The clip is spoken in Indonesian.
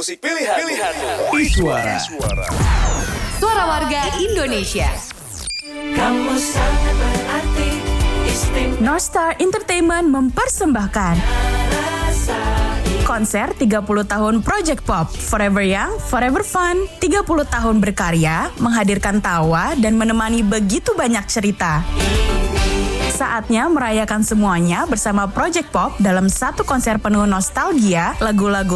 musik pilihanmu. Iswara. Suara warga Indonesia. Kamu sangat berarti istimewa. Nostar Entertainment mempersembahkan konser 30 tahun Project Pop, Forever Young, Forever Fun. 30 tahun berkarya, menghadirkan tawa dan menemani begitu banyak cerita. Saatnya merayakan semuanya bersama Project Pop dalam satu konser penuh nostalgia, lagu-lagu